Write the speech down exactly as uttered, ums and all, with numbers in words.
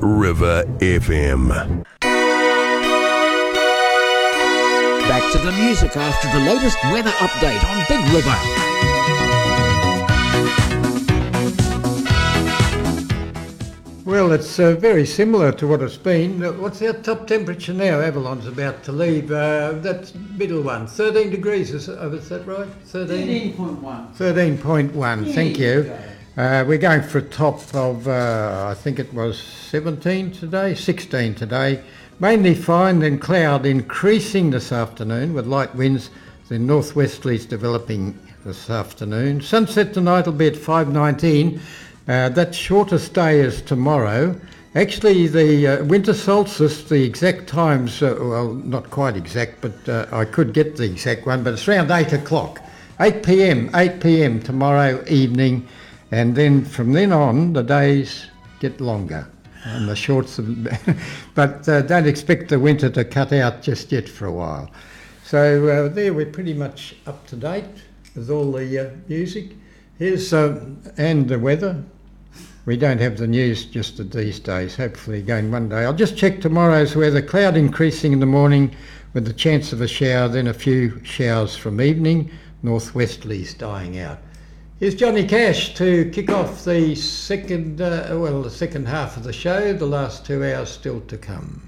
River F M. Back to the music after the latest weather update on Big River. Well, it's uh, very similar to what it's been. Uh, What's our top temperature now? Avalon's about to leave. Uh, that middle one, thirteen degrees, is, oh, is that right? thirteen point one. thirteen point one, thank There you you. Uh, we're going for a top of, uh, I think it was seventeen today, sixteen today. Mainly fine, then cloud increasing this afternoon with light winds, then northwesterlies developing this afternoon. Sunset tonight will be at five nineteen. Uh, that shortest day is tomorrow. Actually, the uh, winter solstice, the exact times, uh, well, not quite exact, but uh, I could get the exact one, but it's around eight o'clock. eight p.m, eight p.m. tomorrow evening, and then from then on, the days get longer. And the shorts, but uh, don't expect the winter to cut out just yet for a while. So uh, there we're pretty much up to date with all the uh, music. Here's uh, and the weather. We don't have the news just at these days, hopefully going one day. I'll just check tomorrow's weather. Cloud increasing in the morning with the chance of a shower, then a few showers from evening, northwesterlies dying out. Here's Johnny Cash to kick off the second, uh, well, the second half of the show, the last two hours still to come.